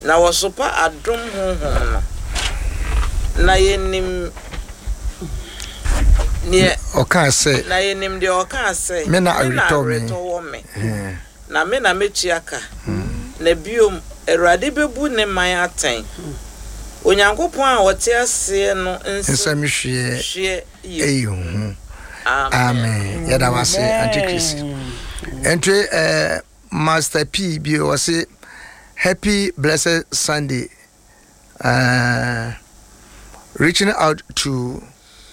na wosopa adom honhom no na yenim ne oka say na yenim de oka say me na reto me na me na mechiaka na biom Erade bebu ne man aten Onyankopon a wote ase no nsam hwie eyu amen yada wase antichrist entre Master P bi wase happy blessed Sunday reaching out to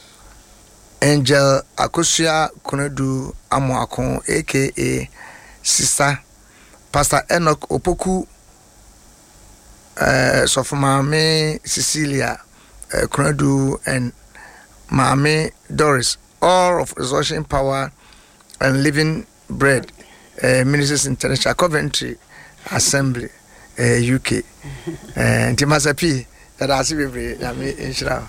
Angel Akosia Konedu Amoakon aka Sister Pastor Enoch Opoku so for Mame Cecilia Konedu and Mame Doris, all of Resurrection Power and Living Bread Ministers International Coventry Assembly UK and Timasapi that I see every Inshra.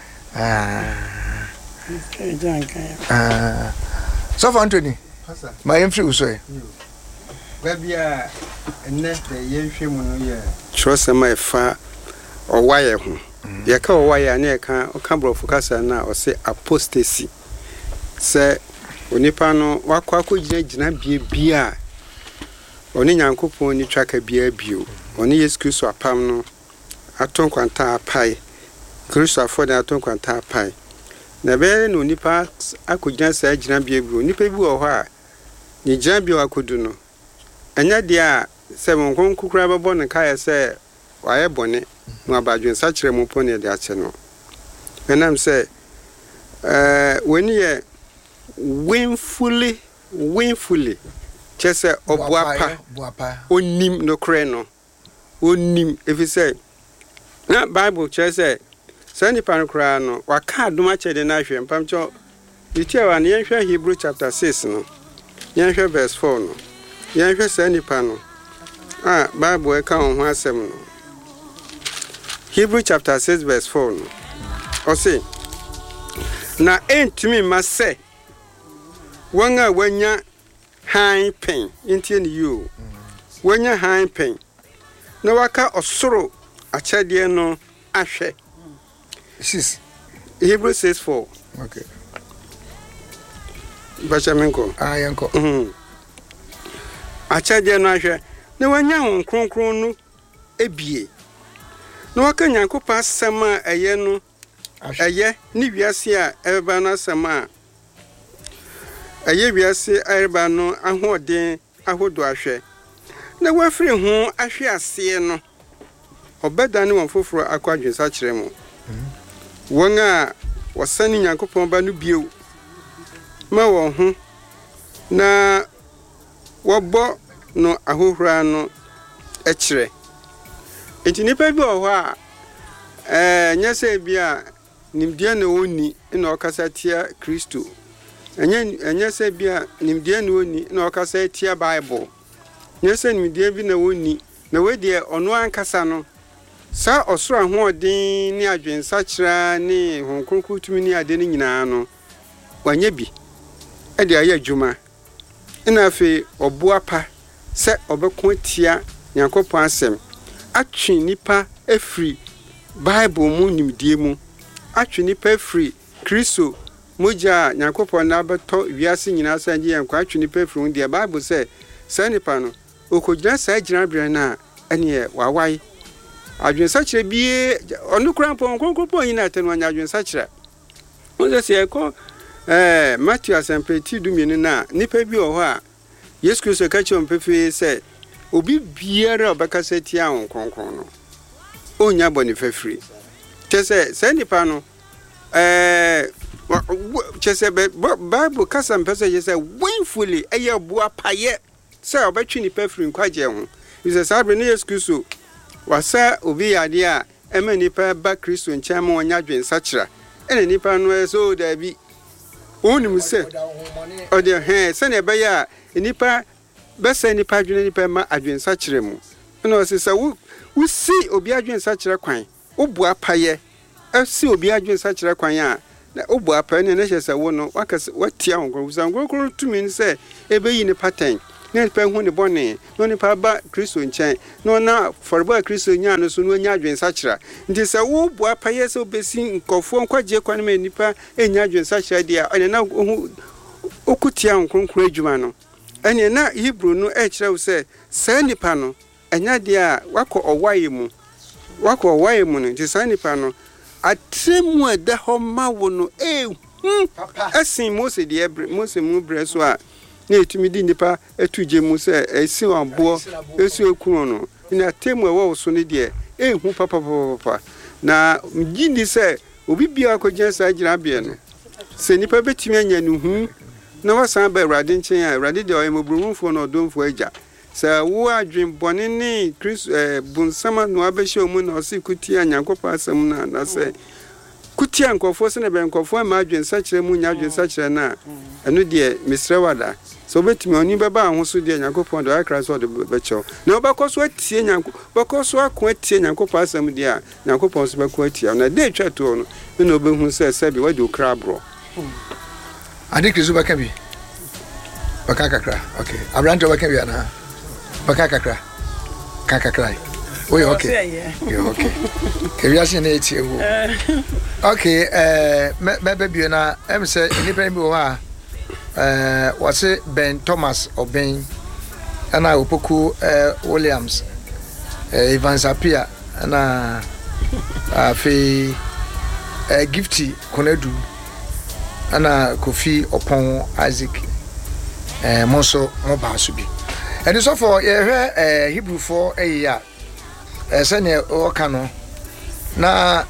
So for Anthony, my influence. Baby, and net the young human trust my far or wire. Yaka wire near can or Cambro Focasa now or say apostasy. Say, Unipano, Wakaku Jina be beer. Only Yanko Pony track a beer bew. Only excuse or pamno. I don't quanta pie. Cruiser for the aton quanta pie. Never no nipa, I could just say Jina be a brew, nipa or why. Ni Jambio I could do no. Anya dia se mon kon kukura bebo ne kai se waye bone no abadwen sa kire mo pone de ache no enam se when ye winfully chese obuapa onim no kre no onim if you say na Bible chese sani pan kura no waka adoma che de na hwe mpamcho yitia wa ne hwe Hebrew chapter 6 no ye hwe verse 4 no yan hwe sani pano Bible e ka ho asem no Hebrew chapter 6 verse 4 no o say na entumi ma se wanga wanya han pen intie ni you wanya han pen na waka osoro achade no ahwe 6 Hebrew 6:4 okay Bachamenko yanko achade no ahwe na wanya hon kronkron no ebie na waka Nyankopɔn asɛm a ɛyɛ no ɛyɛ ni wiase a ɛba no asɛm a ɛyɛ wiase ɛba no ahoɔden ahodo ahwe na wafiri ho ahwe ase no ɔbɛda ne wɔn foforo akwadwensa kyerɛ mu wɔn a wɔsane Nyankopɔn ba no bio ma wɔn ho na wabɔ no ahohora no ɛkyerɛ enti nipa bi wɔ hɔ a nyɛsɛ bi a nimdeɛ na woni na ɔkasa tia Kristo nyɛsɛ bi a nimdeɛ na woni na ɔkasa tia Bible nyɛsɛ nimdeɛ bi na woni na wedie ɔno ankasa no sa ɔsoro ahoɔden ne adwensa kyerɛ ne honkonkro tumi ne ade ne nyinaa no wanyɛ bi ɛde ayɛ adwuma ina afi obuapa se obeko tia Nyankopɔn asɛm atwe nipa afri Bible mu nimdie mu atwe nipa afri Kristo moja Nyankopɔn na beto wiase nyina sanje yankwa atwe nipa afri mu de Bible se sa nipa no okogina sa gyina bere na ene wawai adwensa kyerɛ bie ɔno kura mpɔnkɔnkɔpɔ nyina tenu anya adwensa kyerɛ wonse se ekɔ Matthew asampeti dumini na nipa bi wɔ hɔ a Yesu Kristo ka kyerɛ mpefee sɛ obi biara obakasa tia honkonkon no onya bɔne fafiri kyɛ sɛ nipa no kyɛ sɛ Bible kasa mpɛsɛ yɛ sɛ winfully ɛyɛ boa paye sɛ obɛtwe nipa firi nkwagye ho bisɛ sabre ne Yesu Kristo wasa obi yade a ɛma nipa ba Kristo nkyɛn ma onya dwensa kyerɛ ɛna nipa no ɛso dabi onim sɛ ɔde sɛ ne ɛbɛyɛ a nipa bɛsɛ nipa adwene nipa ma adwensa kyerɛ mu ɛna ɔsɛ sɛ wo si obi adwensa kyerɛ kwan wo boa paye ɛsi obi adwensa kyerɛ kwan a na wo boa paye ne hyɛ sɛ wo no wakasa watia honkro tumi ne sɛ ɛbɛyi ne pattern na nipa hu ne bɔne na nipa ba Kristo nkyɛn na na forba Kristo nya no so no nya adwensa kyerɛ nti sɛ wo boa payɛ sɛ obesi nkɔfo nkɔgye kwan ma nipa enya adwensa kyerɛ dia ɔne na okutia nkronkro adwuma no ɛne na Hebrew no kyerɛ wo sɛ saa nipa no enya dia wakɔ ɔwaye mu no nti saa nipa no atremu ada hɔ ma wo no asin Mose de Mose mu brɛ so a na etumi di nipa etuje mu sɛ esi wanboɔ esi okunu no na temu ɛwɔ so ne de ehu papa na mgindi sɛ obi bia akɔgye saa gyina bia no sɛ nipa betumi anya no hu na wasan ba Awurade nkyɛn a Awurade de ɔyɛ mobrumfo na ɔdomfo agya sɛ wo adwen bɔne ne Kristo bunsama no abɛhyɛ mu na ɔse kutia Nyankopɔn asɛm na sɛ kutia nkɔfo sɛ na bɛ nkɔfo ma adwen sakyerɛ mu nya adwen sakyerɛ na ɛno de mesrɛ wada so betumi oni bɛba ho so de Nyankopɔn de akra so de bɛkyɛw na ɔbɛkɔ so atie bɛkɔ so ako atie Nyankopɔn asɛm de a Nyankopɔn so bɛkɔ atie na de twa to no na ɔbɛhu sɛ sɛbi wadi okra bro ade Kristo bɛka bi bɛka kakra okay abrante bɛka bi ana bɛka kakra oye okay yo okay kewiase na etie wo okay mebe bi na em say nipa bi wo ha wase Ben Thomas Oben ana opoku Williams Evans Apia ana afi Gifty Konadu ana Kofi Opon Isaac monso mo ba so bi eni so for Hebrew for ya sene o kano na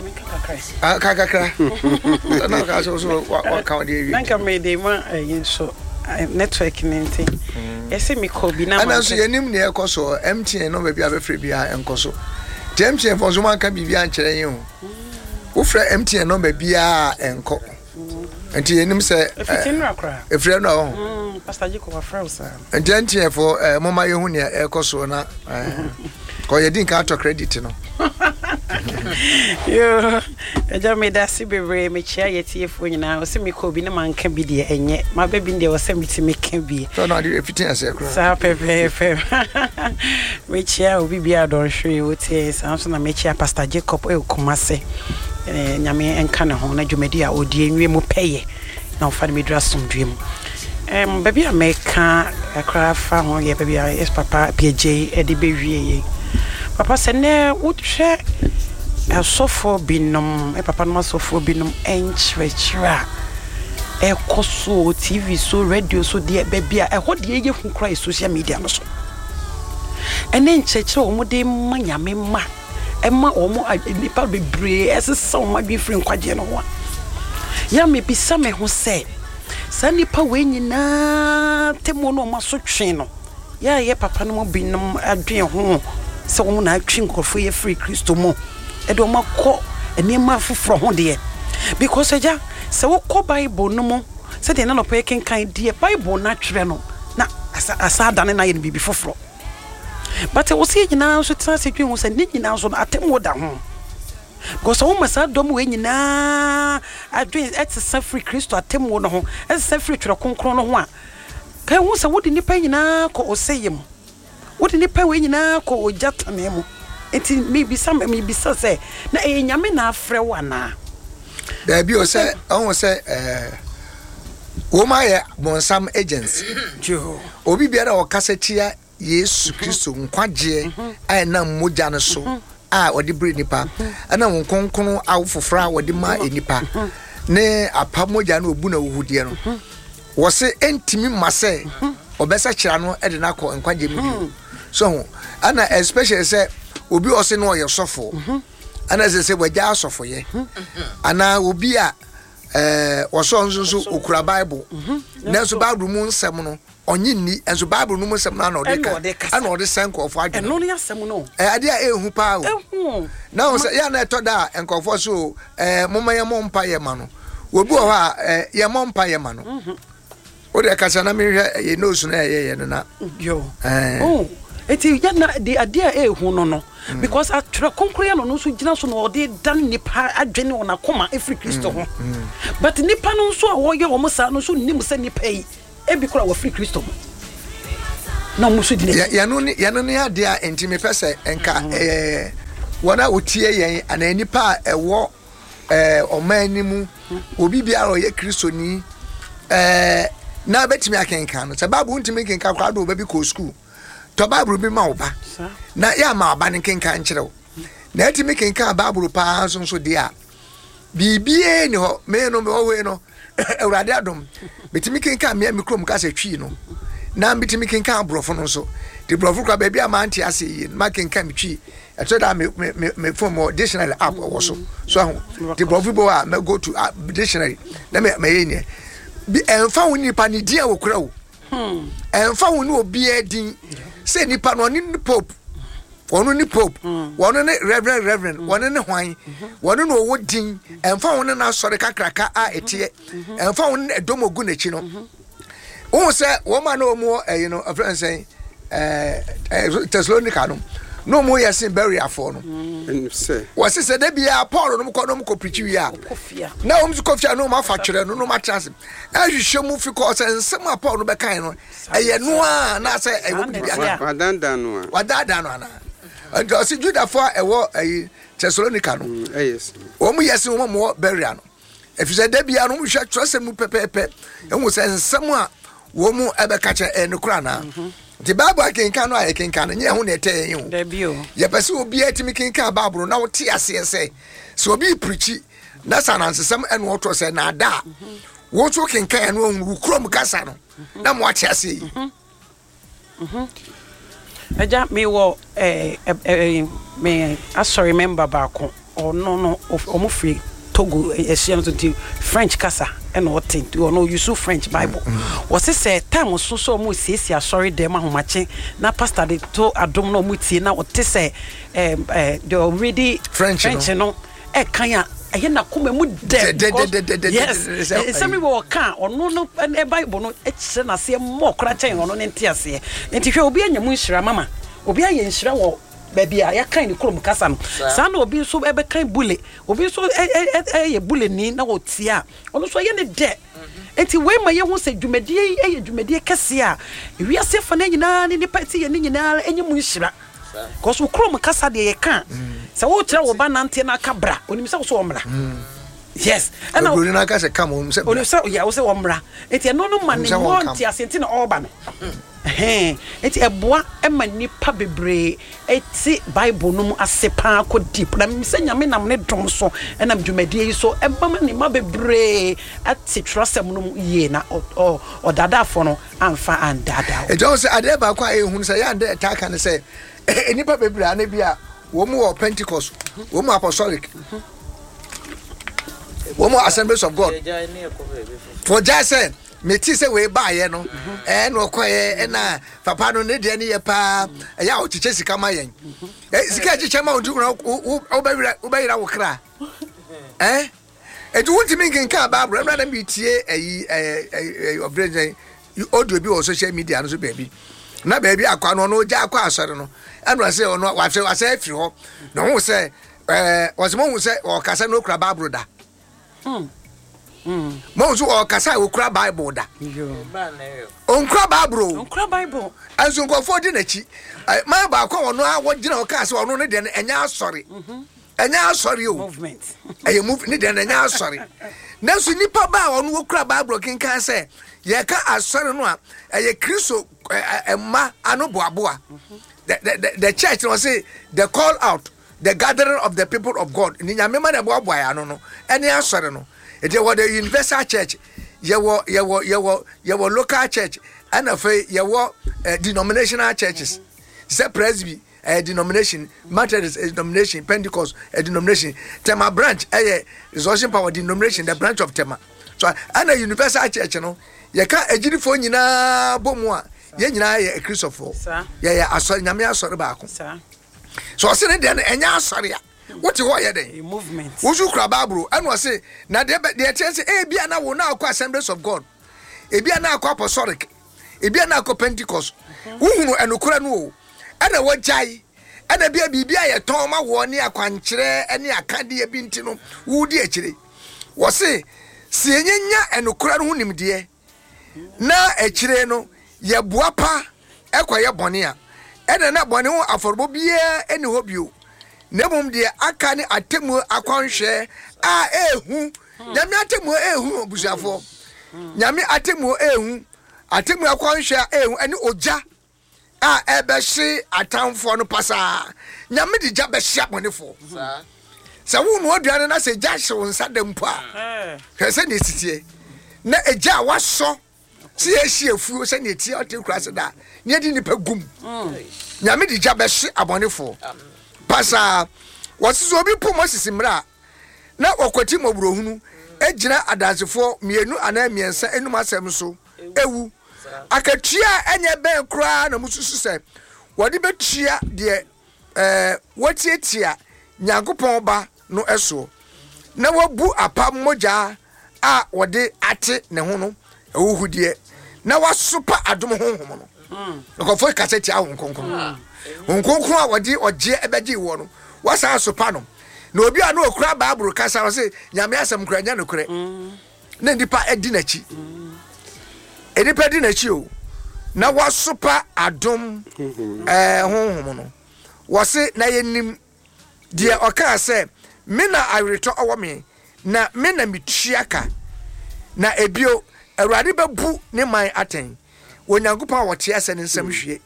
kakra na ka so wa ka de wi nanka me de ma so network nenti ese mi ko bi na ana so yenim ne ekoso MTN no ba bia be free bia enkoso MTN for so man ka bibia nkyere yin ho wo fra MTN no ba bia enko enti yenim se efre no Pastor Jacob afrausa enti MTN for mama yehu ne ekoso na ko ye din ka to credit no yo eja me da si bebre me chia yetie fo nyina o se me ko bi na manka bi de enye ma ba bi de o se me ka bi so na de fitin ase kro sa pepe me chia obi bi adon hwe o tie sa so na me chia Pastor Jacob e Kumase nyame enka ne ho na dwumadi a odi enwe mu peye na ofa me dura somdwem baby America akra fa ho ye baby is papa PJ e de bewie ye papa se ne wotwe asofo binom papa no asofo binom enchwechra e koso TV so radio so de baby e ho de ye hu kra social media no so ene ncheche o mu de manyame ma e ma o mu nipa bebre esesa o ma bi free nkwaje no ho ya me bisa me ho se sani pa we nyina temo no maso twen no ya ye papa no binom adwen ho se wo na atwen nkofo ye free Kristo mo e do makọ enema foforo ho de because eja se wo kọ Bible no mo se de na no pa kenkan de Bible na twere no na asa dane na ye bibi foforo but wo se nyina so tena se twen wo se nyina so atemo da ho because wo masa dom we nyina adwen etsa free Kristo atemo no ho etsa free twere konkron no ho a kai wo se wo de nipa nyina ko oseyem wo de nipa we nyina ko ojatane mo enti me bisa se na nyame na afre wa na da bi o se on se wo ma ye bonsam agents jo obi biara o kasetia Yesu Kristo nkwaje ai na moja no so a wodi bre nipa ana won konkono awofofra wodi ma enipa ne apamoja na obu na wuhudie no wo se entimi mase obesa kira no e de na ko nkwaje mu so ana especially say obi o se no ye sofo ana se wagya sofo ye ana obi a woso nso okura Bible na so Bible mu nsem no onyi ni enso Bible no mu nsem na odeka ana ode senko of adwe no ne asem no ade a ehu pa o na o se ya na etoda enkofo so moma ye mompa ye ma no obi o ha ye mompa ye ma no o de kasa na me hwe ye no so na ye na yo eti ya na de ade a ehu no because atra konkre no so gina so no ode dan nipa adwene ona koma efri Kristo ho but nipa no so a wo ye wo sa no so nim se nipa yi ebi kura wo free Kristo na mo so di yano ne ade a enti me pese enka wona otie yen ana nipa ewo omanimu obi biara oye kristoni na betimi akenka no se babu ntimi kenka kwa do baby ko school to babu bi ma oba na ya ma oba ne kenka nkyerɛw na etimi kenka babu pa so de a bibie ni ho me no me we no awurade adom betimi kenka me mikrom ka se twi no na betimi kenka abrofo no so de brofo kwa baby a man ti ase yi ma kenka me twi eto da me form dictionary app wo so the brofo bo a me go to dictionary na me ye bi enfa woni pa ni dia wo kura wo enfa woni obi edin se nipa no ni pope wono ni pope wono ni reverend wono ni hwan wono no wo din enfa woni na sori kakraka a etie enfa woni edomogu na chi no wo se wo ma no mo you know a friend say Thessalonica no mo yesin bury afo no was say de bia Paul no ko preach wi a na o msu kofia no ma fa twere no ma trase ahwehwe mu fi ko say nsem a Paul no be kan no eye no a na say e wo bia wadanda no ana and o si Juda for e wo Thessalonica no yes o mu yesin mo bury no if say de bia no mo hwe trase mu pepepe e wo say nsem a wo mu e be ka che no kura na the Bible kenka no a kenka no nye ho na ete yen da bio ye pese obi atimi kenka Bible na wo te ase ese so obi preachi na sanansesem eno oto se na da wo to kenka ya no wu krom kasa no na mo ate ase yi eja me wo me sorry member ba ko no omo free Togo Asian to French kasa and what thing you know you so French Bible was say time so mo siesia sorry dem ahomache na pastor de to adom no mutie na what say they already French no e kan ya e na kuma mu de yes some we kan ono no e Bible no e kire na se mo kra chen ono ne ntiase enti hwe obi anya mu nhira mama obi aye nhira wo baby ya kan ni krom kasa no sa na obi so ebe kan bule obi so ye bule ni na wotia ono so ye ne de enti we ma ye ho se dwumadie kese a wi ase fa na nyina ni party ye ni nyina enye mu nhira cause krom kasa de ye kan sa wo tira wo ba nante na kabra onim se so omra yes and we na ka se kam onim se ya wo se omra enti no no man ni monti asenti na oba no eti eboa emanipa bebre eti Bible no mu asepa ko deep na misenya me nam ne dom so enam dwumadie yi so ebama ni ma bebre ati trustem no ye na o dada fo no amfa andada e don say ade ba kwa ehun say ya ande taka ne say enipa bebre ana bia wo mu o Pentecost wo mu apostolic wo mu Assemblies of God for just say meti se we ba ye no no koye na papa no ne de ne ye pa ya o chiche sika ma yen sika chiche ma ondu na o ba yira wo kra edu wonti min kan ba bro na mi tie obrege audio bi o social media no so baby na baby akwa no no ja akwa asore no eno se ono wa se afiri ho no ho se was mo hu se o kasa no kra ba bro da Monzo o kasa okura Bible da. Onkura Bible. Anso nkofo di nachi. Ma ba kwa ono a wogina o kasa ono ne de enya asori. Enya asori o. Movement. Eye move ne de enya asori. Nanso nipa ba ono okura Bible kinkan se ye ka asori no a eye Kristo emma ano boaboa. The church was say the call out, the gathering of the people of God. Ni nyamema na boaboa ya no. Enya asori no. It was the universal church, your local church, and your denominational churches. Say Presby, a denomination, Methodist, a denomination, Pentecost, a denomination, Tema branch, a resourcing power denomination, the branch of Tema. So, and a universal church, you know, you can't a uniform in a bomwa, a Christopher. Yeah, I saw Namia Sorabako. So I said, then, and ya sorry. What you want a movement? Would you cry Babru? And was say, now they chance a biana will now call Assemblies of God. A biana call apostolic. A biana call Pentecost. Who and Ukraine, and a what jay, and a baby a Toma one near Quantre, and near Candy a bintino, who dear chili. Was say, Sienya and Ukraine, dear. Na a chileno, ya buapa. ekwaye bɔne a ɛna na bɔne ho afɔrebɔ bia ɛne hɔ bio na mom de aka ne atemu akwanhwɛ a ehu nyame atemu ehu obusuafo nyame atemu ehu atemu akwanhwɛ a ehu ɛne ogya a ɛbɛhye atamfo no pasa nyame de gya bɛhye abɔnefo sɛ wo no aduane na sɛ gya hye wo nsa da mpo a hwɛ sɛ ne titie na egya wasɔ si ehie afuo sɛ ne tie ɔte krase da ne di nipa gum nyame de gya bɛhye abɔnefo pasa wɔsiso obi po Moses mra na ɔkwati mɔburohunu egyina adansefo mienu ana miensa enum asɛm so ewu akatua enye bɛn kura na mususu sɛ wɔde betua de wɔtietia Nyankopɔn ba no ɛso na wabu apa mogya a wɔde ate ne ho no ɛwuhudie na wasopa adom honhom no nkɔfo kaseti a honkonkon a wɔde ɔgye ɛbɛgye wɔ no wasa asopa no na obi a no okura Bible kasa wɔ sɛ nyame asɛm kura nya no kure na nipa edi nachi edipa di nachi o na wasopa adom honhom no wɔse na yenim die ɔka sɛ me na aweretɔ ɔwɔ me na me na metuaka na ebio Awurade bɛbu ne man aten Onyankopɔn wɔte asɛ ne nsɛm hwie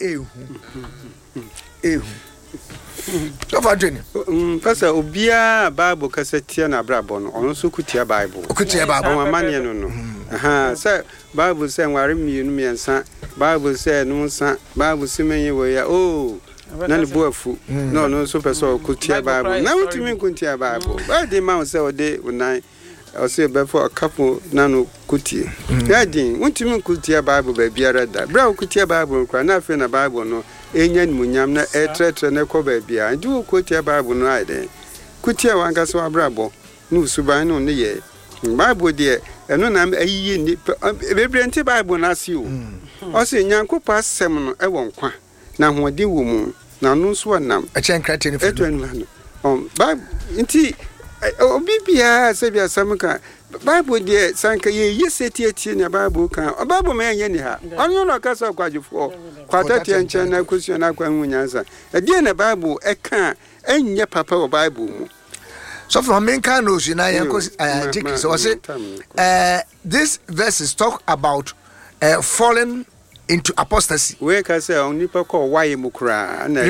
ehu Tofa dweni pasa obia Bible kasa tia na brabo no ono so kutia Bible o amane no aha say Bible say nware mienu miensa Bible say no nsa Bible say menye wo ya na ne boafu no so pesa kutia Bible na utimi kutia Bible ba de ma say ode unan o say be for couple na no kutie ya din utimi kutia Bible ba biara da bra kutia Bible kwa na afi na Bible no enya munyam na etretre na ko ba bia ndi kutia Bible no aide kutia wanka so abrabo no suban no ne ye Bible de eno na ayiye ni bebrente Bible na asi o say Nyankopɔn asɛm no ɛwɔ nkwa na hoɔden wɔ mu na no so nam ɛkyɛn krate ne fudu Bible nti obibia sɛ bia samka Bible de sanka ye yesetieti na Bible kan Bible ma yenye ni ha onyo no kasa kwajufo kwatati enche na kusu na kwa nyanza de na Bible eka enye papa wo Bible mu so from main kan no na yanko jiki so say this verses talk about falling into apostasy we ka say onipa ko waye mu kura na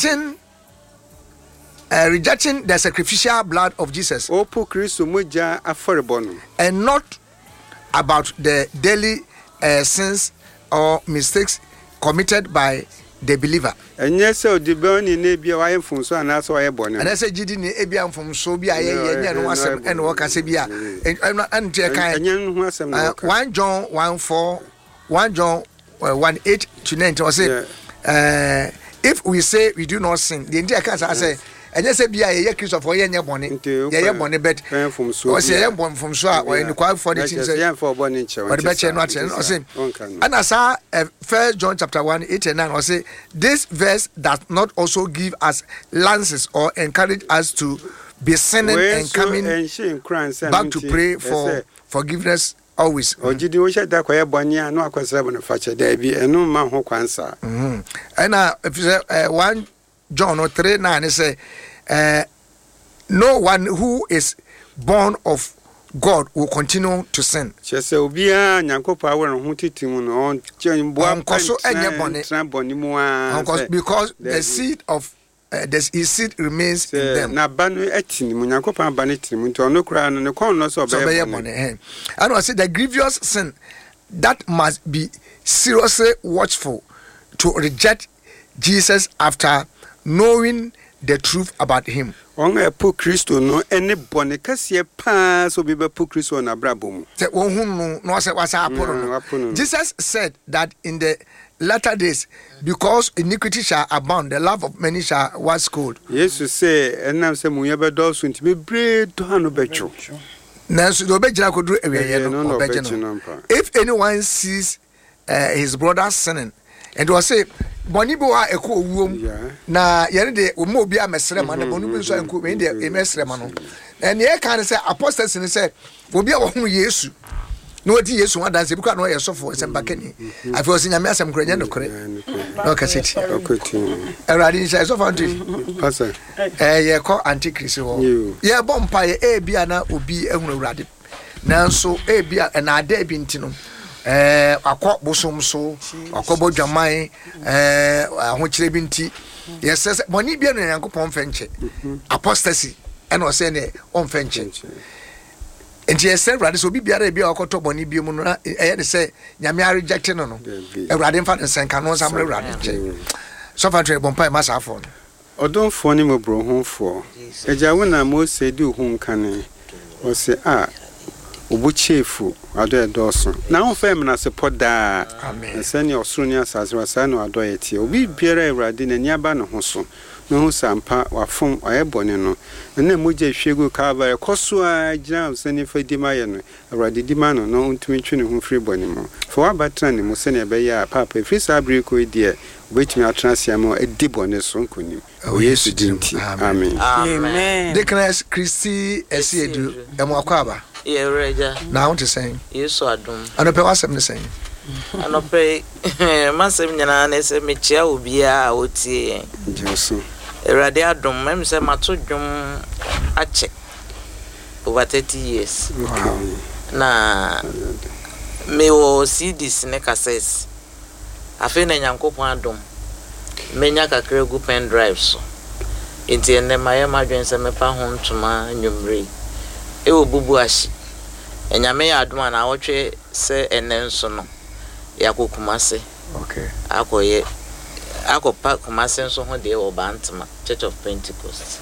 rejecting the sacrificial blood of Jesus opo Kristo moja aforebo no and not about the daily sins or mistakes committed by the believer. Enye se odiboni ne bia waye mfumso anaso waye bone. And say gidi ne ebia mfumso bia ye nya no asem ene wo kase bia ante kan enye no asem no 1 John 1 John 1:8 to 9 to say if we say we do not sin the entire can say enye se bia ye Christopher ye nya bone ye bone bet o say ye bone mfumso a we ni kwa for the things ye for bone nche what bet no aten o say and as 1 John chapter 1:8 and 9 o say this verse does not also give us lances or encourage us to be sinning and coming back to pray for forgiveness always ojidi wo sheda kwa ye bone a no akwasra bone fache da bi enu ma ho kwansa and if you say 1 John 3:9 say no one who is born of God will continue to sin. Chese obia Nyankopɔn awon ho titimu no on chemboa nkoso enye bone because the seed of his seed remains in them. Na banu etini mu Nyankopɔn banu etini nto no kura no ne kon no so be bone and I say the grievous sin that must be seriously watchful to reject Jesus after knowing the truth about him. On a poor Christo no any bone kase pa so be poor Christo na brabo mu. Say won no say was apolo. Jesus said that in the latter days, because iniquity shall abound, the love of many shall wax cold. Jesus say enam say mu yebe do so ntime bre do hanu betro. Nanso do be gina kodru ewiye no obegino. If anyone sees his brother sinning, and was say boni bo a eko owuom na yere de o mo obi amesre ma na boni bi so enko me de emesre ma no and ye kan say apostasy ni say obi a wo hu Yesu no odi yesu wadanse bi kwa no yesofo semba kani afi o sinyame asem kro nya no kore no kaseti erade nsha sofo anti pastor ye ko antichrist ho ye bompa ye bia na obi ehunu urade nanso bia na ada bi ntino akọ bosom so akọ bodwaman ahokyere bi nti yes boni bia no yankopon fenche apostasy and o say ne on fenche enti ese urade so bibiara bia akoto boni bi mu no de say nyame a reject no urade mfa nsenka no samre urade che so fa tre bompa masafo no odonfo ni mobro honfo eja wona mo se di hu nkane o se obuchefu ado edoso na on fem na se poda amen se ne osoro ni asase wasa no ado yeti obi biara urade na niaba no ho so no hu sampa wafom ayebone no na moje hwego kava ekoso a gira se ne fadi maye no urade di ma no no ntumi twene ho free bone mo for abatra ne mo se ne be ya papa free sabri ko die obetumi atrasia mo edi bone so nkonim o yesu dinti amen amen Deaconess Christy Esiedu emo akwaba ye reja na want to say yesu adum anope wasem ne say anope masem nyana na se mechia obi a otie jesu erade adum mem se mato dwom ache over 30 years na me wo CDs ne cassettes afi na nyankopon adum menya kakra gu pen drive so enti ene maye madwen se mepa ho ntoma nwumre ewo bubu ashi enyame ya aduma na awotwe se ene nso no yakokumase okay akoye akopa kumase nso ho de wo bantama Church of Pentecost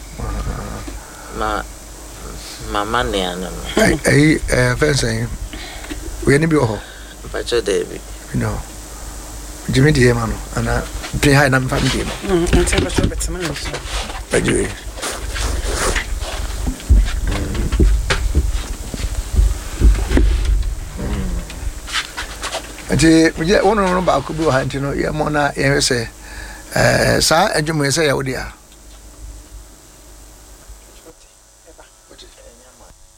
mama ne ana fancy we ni bi ho pacho debi no Jimmy die mano ana pe ha na mfa ndi ntse ba so betema no so bajiwe ati muje wono ba ko bi ha ntino ye mo na ye se sa adwumu se ya wodi a